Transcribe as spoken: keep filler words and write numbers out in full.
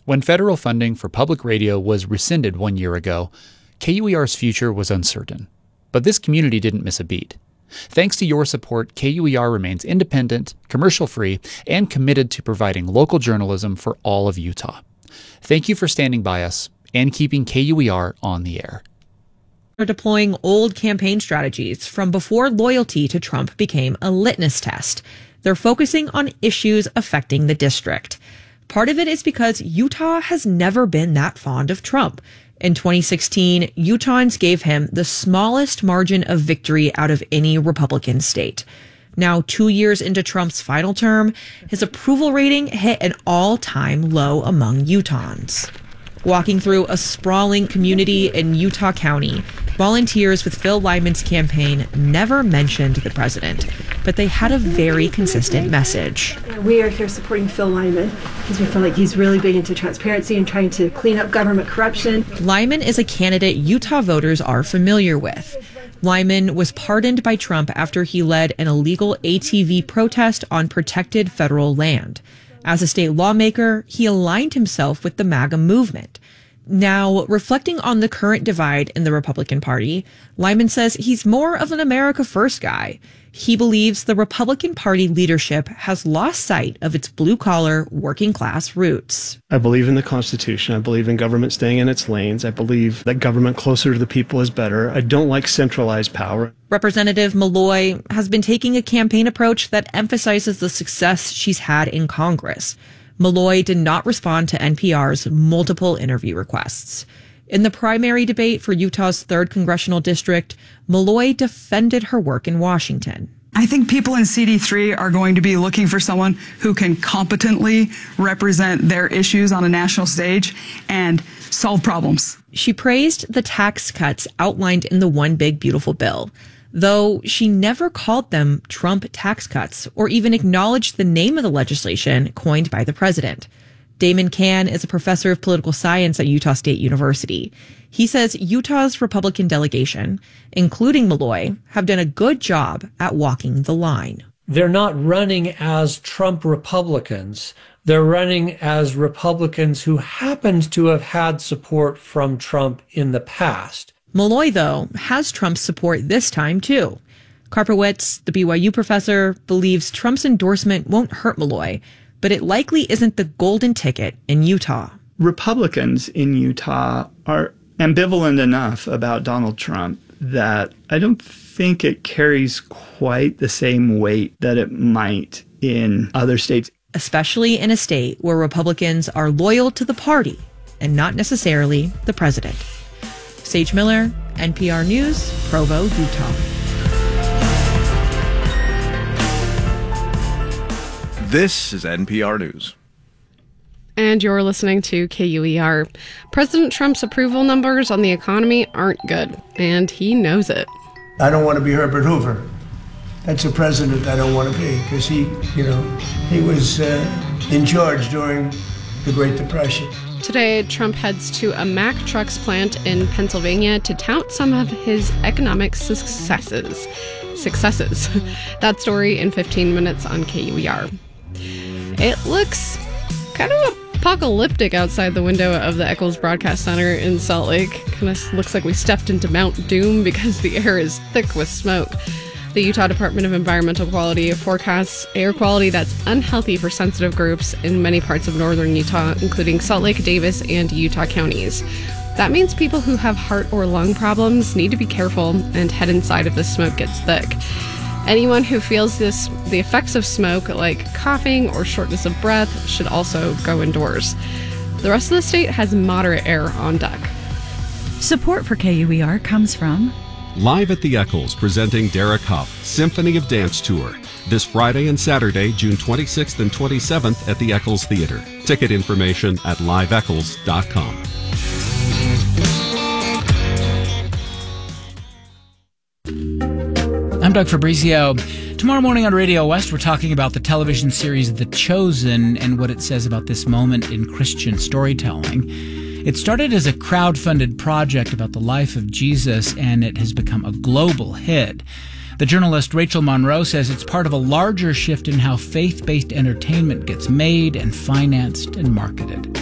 When federal funding for public radio was rescinded one year ago, K U E R's future was uncertain. But this community didn't miss a beat. Thanks to your support, K U E R remains independent, commercial-free, and committed to providing local journalism for all of Utah. Thank you for standing by us and keeping K U E R on the air. Are deploying old campaign strategies from before loyalty to Trump became a litmus test. They're focusing on issues affecting the district. Part of it is because Utah has never been that fond of Trump. In twenty sixteen, Utahns gave him the smallest margin of victory out of any Republican state. Now, two years into Trump's final term, his approval rating hit an all-time low among Utahns. Walking through a sprawling community in Utah County, volunteers with Phil Lyman's campaign never mentioned the president, but they had a very consistent message. We are here supporting Phil Lyman because we feel like he's really big into transparency and trying to clean up government corruption. Lyman is a candidate Utah voters are familiar with. Lyman was pardoned by Trump after he led an illegal A T V protest on protected federal land. As a state lawmaker, he aligned himself with the MAGA movement. Now, reflecting on the current divide in the Republican Party, Lyman says he's more of an America First guy. He believes the Republican Party leadership has lost sight of its blue-collar, working-class roots. I believe in the Constitution. I believe in government staying in its lanes. I believe that government closer to the people is better. I don't like centralized power. Representative Malloy has been taking a campaign approach that emphasizes the success she's had in Congress. Malloy did not respond to N P R's multiple interview requests. In the primary debate for Utah's third congressional district, Malloy defended her work in Washington. I think people in C D three are going to be looking for someone who can competently represent their issues on a national stage and solve problems. She praised the tax cuts outlined in the One Big Beautiful Bill, though she never called them Trump tax cuts or even acknowledged the name of the legislation coined by the president. Damon Cann is a professor of political science at Utah State University. He says Utah's Republican delegation, including Malloy, have done a good job at walking the line. They're not running as Trump Republicans. They're running as Republicans who happened to have had support from Trump in the past. Malloy, though, has Trump's support this time, too. Karpowitz, the B Y U professor, believes Trump's endorsement won't hurt Malloy, but it likely isn't the golden ticket in Utah. Republicans in Utah are ambivalent enough about Donald Trump that I don't think it carries quite the same weight that it might in other states. Especially in a state where Republicans are loyal to the party and not necessarily the president. Sage Miller, N P R News, Provo, Utah. This is N P R News. And you're listening to K U E R. President Trump's approval numbers on the economy aren't good, and he knows it. I don't want to be Herbert Hoover. That's a president I don't want to be, because he, you know, he was uh, in charge during the Great Depression. Today, Trump heads to a Mack Trucks plant in Pennsylvania to tout some of his economic successes. Successes. That story in fifteen minutes on K U E R. It looks kind of apocalyptic outside the window of the Eccles Broadcast Center in Salt Lake. Kind of looks like we stepped into Mount Doom because the air is thick with smoke. The Utah Department of Environmental Quality forecasts air quality that's unhealthy for sensitive groups in many parts of northern Utah, including Salt Lake, Davis, and Utah counties. That means people who have heart or lung problems need to be careful and head inside if the smoke gets thick. Anyone who feels this, the effects of smoke, like coughing or shortness of breath, should also go indoors. The rest of the state has moderate air on deck. Support for K U E R comes from Live at the Eccles, presenting Derek Huff, Symphony of Dance Tour, this Friday and Saturday, June twenty-sixth and twenty-seventh at the Eccles Theater. Ticket information at live eccles dot com. I'm Doug Fabrizio. Tomorrow morning on Radio West, we're talking about the television series The Chosen and what it says about this moment in Christian storytelling. It started as a crowd-funded project about the life of Jesus, and it has become a global hit. The journalist Rachel Monroe says it's part of a larger shift in how faith-based entertainment gets made and financed and marketed.